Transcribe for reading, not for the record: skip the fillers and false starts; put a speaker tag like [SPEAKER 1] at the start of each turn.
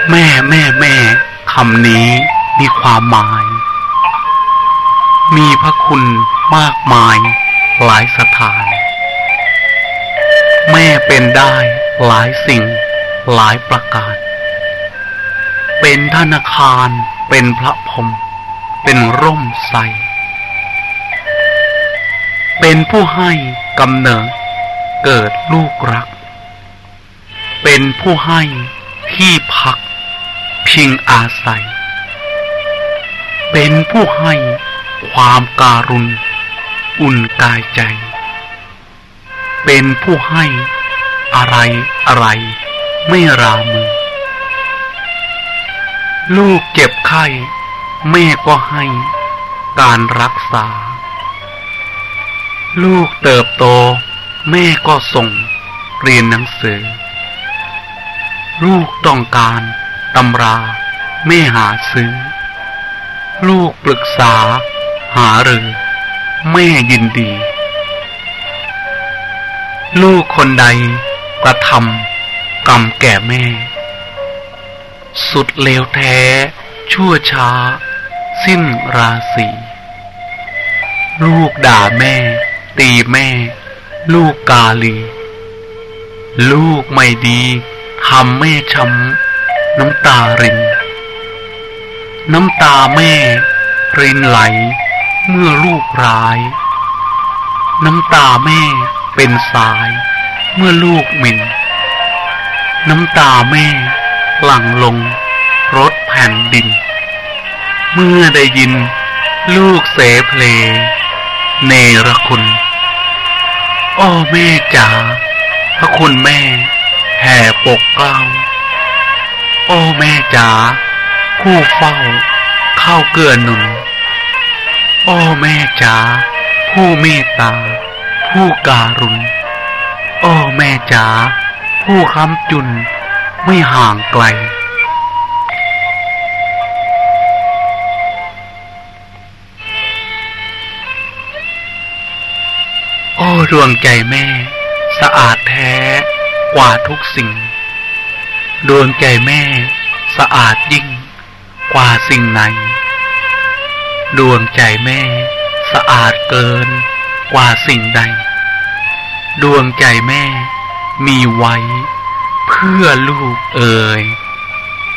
[SPEAKER 1] แม่คำนี้มีความหมายมีพระคุณมากมายหลายสถานแม่เป็นได้หลายสิ่งหลายประการเป็นธนาคารเป็นพระพรหมเป็นร่มไทรเป็นผู้ให้กำเนิดเกิดลูกรักเป็นผู้ให้ที่พักพิงอาศัยเป็นผู้ให้ความการุณอุ่นกายใจเป็นผู้ให้อะไรไม่รามือลูกเจ็บไข้แม่ก็ให้การรักษาลูกเติบโตแม่ก็ส่งเรียนหนังสือลูกต้องการตำราแม่หาซื้อลูกปรึกษาหารือแม่ยินดีลูกคนใดกระทำกรรมแก่แม่สุดเลวแท้ชั่วช้าสิ้นราศีลูกด่าแม่ตีแม่ลูกกาลีลูกไม่ดีทำแม่ช้ำน้ำตารินน้ำตาแม่รินไหลเมื่อลูกร้ายน้ำตาแม่เป็นสายเมื่อลูกหมิ่นน้ำตาแม่หลั่งลงรถแผ่นดินเมื่อได้ยินลูกเสเพลเนรคุณโอ้แม่จ๋าพระคุณแม่แห่ปกเกล้าโอ้แม่จ๋าผู้เฝ้าเข้าเกื้อหนุนโอ้แม่จ๋าผู้เมตตาผู้การุณโอ้แม่จ๋าผู้ค้ำจุนไม่ห่างไกลโอ้ดวงใจแม่สะอาดแท้กว่าทุกสิ่งดวงใจแม่สะอาดยิ่งกว่าสิ่งไหนดวงใจแม่สะอาดเกินกว่าสิ่งใดดวงใจแม่มีไว้เพื่อลูกเอ๋ย